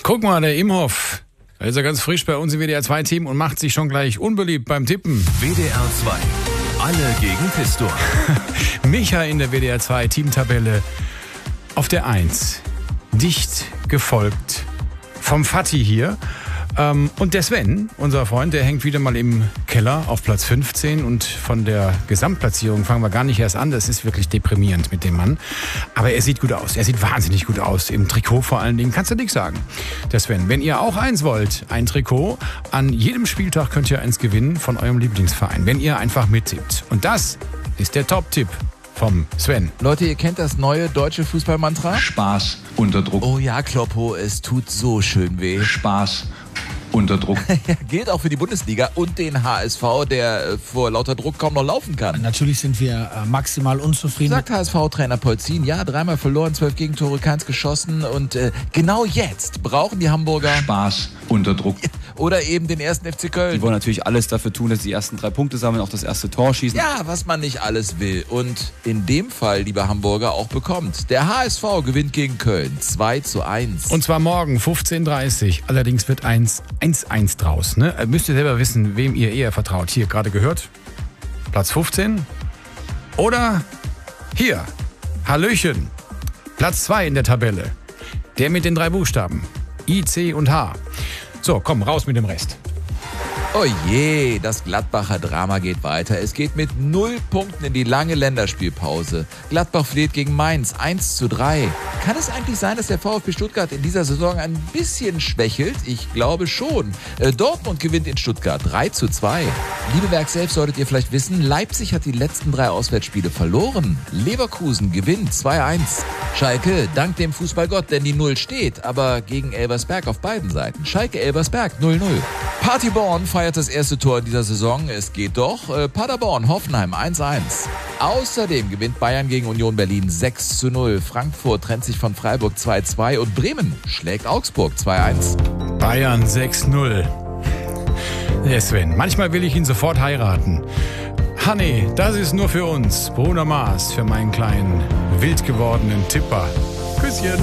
Guck mal, der Imhoff. Da ist er ganz frisch bei uns im WDR-2-Team und macht sich schon gleich unbeliebt beim Tippen. WDR 2. Alle gegen Pistor. Micha in der WDR-2-Teamtabelle auf der 1. Dicht gefolgt vom Fatih hier. Und der Sven, unser Freund, der hängt wieder mal im Keller auf Platz 15. Und von der Gesamtplatzierung fangen wir gar nicht erst an. Das ist wirklich deprimierend mit dem Mann. Aber er sieht gut aus. Er sieht wahnsinnig gut aus. Im Trikot vor allen Dingen. Kannst du nichts sagen. Der Sven, wenn ihr auch eins wollt, ein Trikot, an jedem Spieltag könnt ihr eins gewinnen von eurem Lieblingsverein. Wenn ihr einfach mittippt. Und das ist der Top-Tipp vom Sven. Leute, ihr kennt das neue deutsche Fußballmantra? Spaß unter Druck. Oh ja, Kloppo, es tut so schön weh. Spaß unter Druck. Ja, gilt auch für die Bundesliga und den HSV, der vor lauter Druck kaum noch laufen kann. Natürlich sind wir maximal unzufrieden. Sagt HSV-Trainer Polzin, ja, 3-mal verloren, 12 Gegentore, keins geschossen und genau jetzt brauchen die Hamburger Spaß unter Druck. Oder eben den ersten FC Köln. Die wollen natürlich alles dafür tun, dass sie die ersten 3 Punkte sammeln, auch das erste Tor schießen. Ja, was man nicht alles will und in dem Fall, liebe Hamburger, auch bekommt. Der HSV gewinnt gegen Köln 2:1. Und zwar morgen 15:30 Uhr. Allerdings wird 1:1 draus. Ne? Müsst ihr selber wissen, wem ihr eher vertraut. Hier, gerade gehört, Platz 15. Oder hier, Hallöchen, Platz 2 in der Tabelle. Der mit den 3 Buchstaben, I, C und H. So, komm, raus mit dem Rest. Oh je, das Gladbacher Drama geht weiter. Es geht mit 0 Punkten in die lange Länderspielpause. Gladbach verliert gegen Mainz 1:3. Kann es eigentlich sein, dass der VfB Stuttgart in dieser Saison ein bisschen schwächelt? Ich glaube schon. Dortmund gewinnt in Stuttgart 3:2. Liebewerk selbst solltet ihr vielleicht wissen, Leipzig hat die letzten 3 Auswärtsspiele verloren. Leverkusen gewinnt 2:1. Schalke dank dem Fußballgott, denn die 0 steht, aber gegen Elversberg auf beiden Seiten. Schalke-Elversberg 0:0. Paderborn feiert das erste Tor in dieser Saison. Es geht doch. Paderborn-Hoffenheim 1:1. Außerdem gewinnt Bayern gegen Union Berlin 6:0. Frankfurt trennt sich von Freiburg 2:2 und Bremen schlägt Augsburg 2:1. Bayern 6:0. Der Sven, manchmal will ich ihn sofort heiraten. Honey, das ist nur für uns. Bruno Mars für meinen kleinen, wild gewordenen Tipper. Küsschen.